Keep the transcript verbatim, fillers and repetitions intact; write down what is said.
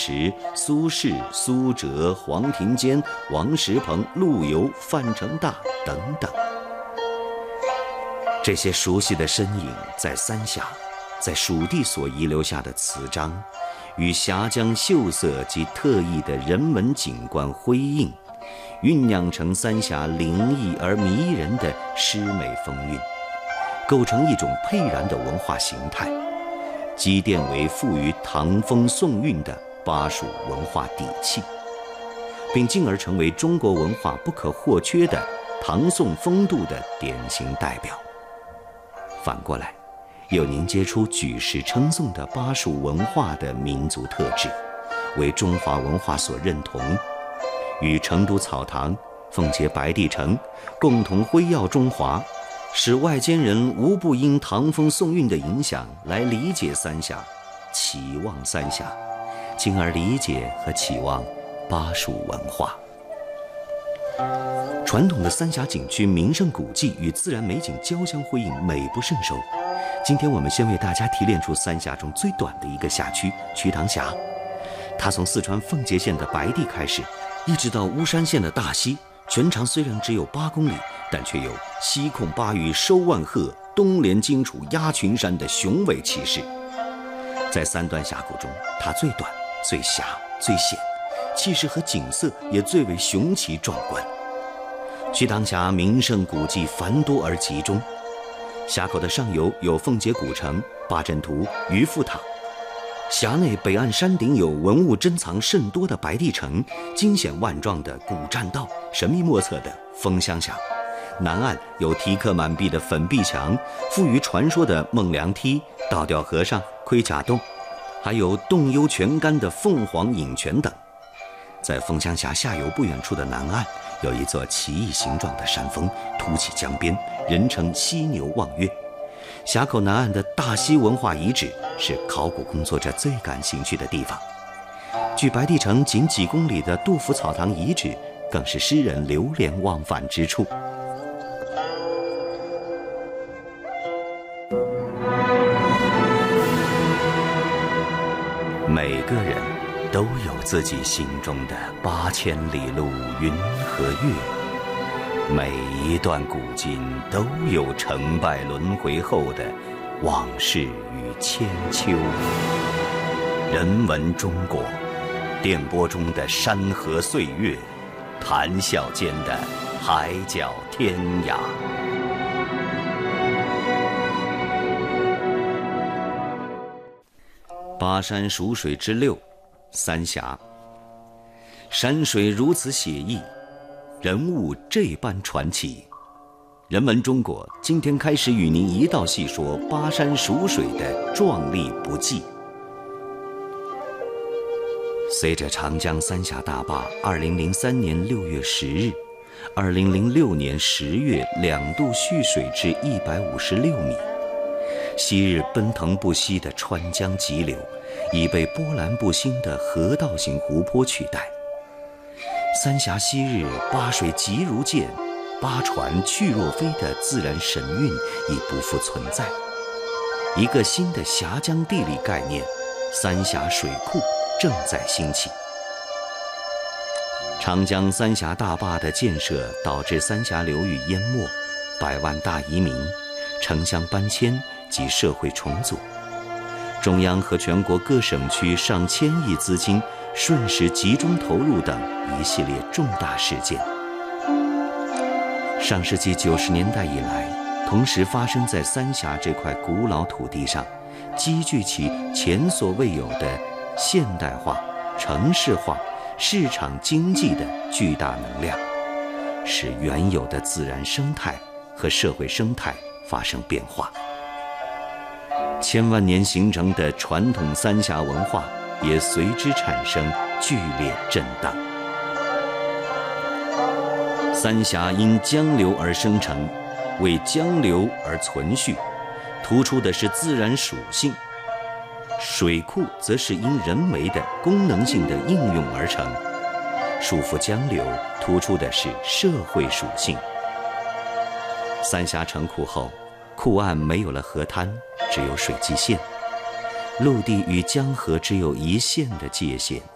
石、苏轼、苏辙、黄庭坚、王石鹏、陆游、范成大等等。这些熟悉的身影在三峡，在蜀地所遗留下的词章，与峡江秀色及特异的人文景观辉映，酝酿成三峡灵异而迷人的诗美风韵，构成一种沛然的文化形态，积淀为富于唐风宋韵的巴蜀文化底气，并进而成为中国文化不可或缺的唐宋风度的典型代表。反过来，又凝结出举世称颂的巴蜀文化的民族特质，为中华文化所认同，与成都草堂、奉节白帝城共同辉耀中华，使外间人无不因唐风宋韵的影响来理解三峡，期望三峡，进而理解和期望巴蜀文化。传统的三峡景区名胜古迹与自然美景交相辉映，美不胜收。今天我们先为大家提炼出三峡中最短的一个辖区瞿塘峡，它从四川奉节县的白帝开始，一直到巫山县的大溪，全长虽然只有八公里，但却有西控巴渝收万壑，东连荆楚压群山的雄伟气势。在三段峡谷中，它最短、最狭、最险，气势和景色也最为雄奇壮观。瞿塘峡名胜古迹繁多而集中，峡口的上游有奉节古城、八阵图、渔父塔，峡内北岸山顶有文物珍藏甚多的白帝城，惊险万状的古栈道，神秘莫测的风箱峡，南岸有题刻满壁的粉壁墙，富于传说的孟良梯、倒吊和尚、盔甲洞，还有洞幽泉干的凤凰饮泉等。在风箱峡下游不远处的南岸，有一座奇异形状的山峰凸起江边，人称犀牛望月。峡口南岸的大溪文化遗址是考古工作者最感兴趣的地方。距白帝城仅几公里的杜甫草堂遗址更是诗人流连忘返之处。每个人都有自己心中的八千里路云和月，每一段古今都有成败轮回后的往事与千秋。人文中国，电波中的山河岁月，谈笑间的海角天涯。巴山蜀水之六，三峡。山水如此写意，人物这般传奇。人文中国今天开始与您一道细说巴山蜀水的壮丽不济。随着长江三峡大坝二零零三年六月十日、二零零六年十月两度蓄水至一百五十六米，昔日奔腾不息的川江急流已被波澜不兴的河道型湖泊取代。三峡昔日巴水急如箭，巴船去若飞的自然神韵已不复存在。一个新的峡江地理概念——三峡水库正在兴起。长江三峡大坝的建设导致三峡流域淹没，百万大移民、城乡搬迁及社会重组。中央和全国各省区上千亿资金瞬时集中投入等一系列重大事件。上世纪九十年代以来，同时发生在三峡这块古老土地上，积聚起前所未有的现代化、城市化、市场经济的巨大能量，使原有的自然生态和社会生态发生变化。千万年形成的传统三峡文化也随之产生剧烈震荡。三峡因江流而生成，为江流而存续，突出的是自然属性；水库则是因人为的功能性的应用而成，束缚江流，突出的是社会属性。三峡成库后，库岸没有了河滩，只有水基线，陆地与江河只有一线的界限，